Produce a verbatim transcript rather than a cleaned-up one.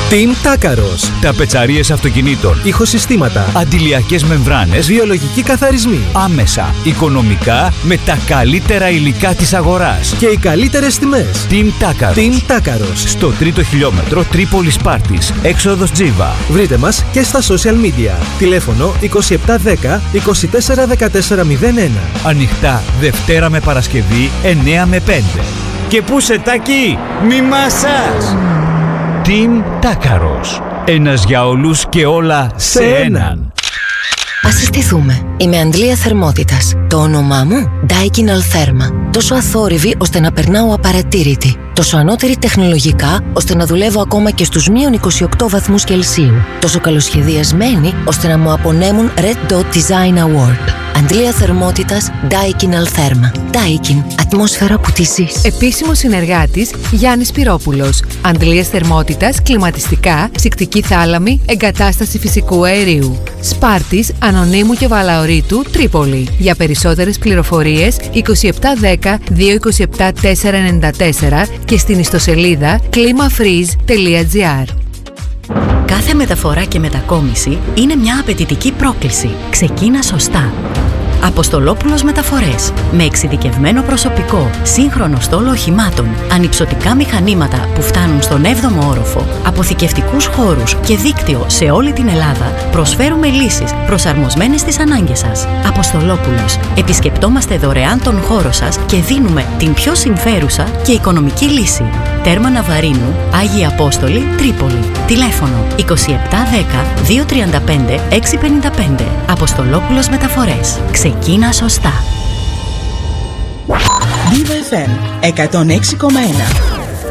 Team Τάκαρος. Ταπετσαρίες αυτοκινήτων, Ηχοσυστήματα, αντιλιακές μεμβράνες, βιολογικοί καθαρισμοί. άμεσα, οικονομικά, με τα καλύτερα υλικά της αγοράς. Και οι καλύτερες τιμές. Team Τάκαρος. Team Τάκαρος. Στο τρίτο χιλιόμετρο Τρίπολης Πάρτης, έξοδος Τζίβα. Βρείτε μας και στα social media. Τηλέφωνο είκοσι επτά δέκα είκοσι τέσσερα δεκατέσσερα μηδέν ένα. Ανοιχτά Δευτέρα με Παρασκευή εννέα με πέντε. Και πού σε Τάκη, μη μασάς! Team Τάκαρος. Ένας για όλους και όλα σε έναν. Ας συστηθούμε. Είμαι Αντλία Θερμότητας. Το όνομά μου Daikin Altherma. Τόσο αθόρυβη ώστε να περνάω απαρατήρητη. Τόσο ανώτερη τεχνολογικά ώστε να δουλεύω ακόμα και στους μείον είκοσι οκτώ βαθμούς Κελσίου. Τόσο καλοσχεδιασμένη ώστε να μου απονέμουν Red Dot Design Award. Αντλία Θερμότητας Daikin Altherma. Daikin. Ατμόσφαιρα που τη ζεις. Επίσημος συνεργάτης Γιάννης Πυρόπουλος. Αντλίας Θερμότητας, κλιματιστικά, ψυκτική θάλαμη, εγκατάσταση φυσικού αερίου. Σπάρτης, Ανωνύμου και Βαλαωρίτου, Τρίπολη. Για περισσότερες πληροφορίες είκοσι επτά δέκα δύο είκοσι επτά τέσσερα ενενήντα τέσσερα και στην ιστοσελίδα climafreeze τελεία gr. Κάθε μεταφορά και μετακόμιση είναι μια απαιτητική πρόκληση. Ξεκίνα σωστά. Αποστολόπουλος Μεταφορές. Με εξειδικευμένο προσωπικό, σύγχρονο στόλο οχημάτων, ανυψωτικά μηχανήματα που φτάνουν στον έβδομο όροφο, αποθηκευτικούς χώρους και δίκτυο σε όλη την Ελλάδα, προσφέρουμε λύσεις προσαρμοσμένες στις ανάγκες σας. Αποστολόπουλος. Επισκεπτόμαστε δωρεάν τον χώρο σας και δίνουμε την πιο συμφέρουσα και οικονομική λύση. Τέρμα Ναβαρίνου, Άγιοι Απόστολοι, Τρίπολη. Τηλέφωνο είκοσι επτά δέκα δύο τριάντα πέντε έξι πενήντα πέντε. Αποστολόπουλος Μεταφορές. Ξεκίνα σωστά. Diva εφ εμ εκατόν έξι κόμμα ένα.